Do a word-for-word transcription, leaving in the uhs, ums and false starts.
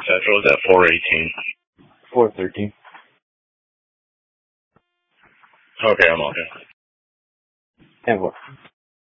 Central is at four eighteen. four thirteen. Okay, I'm okay. ten four.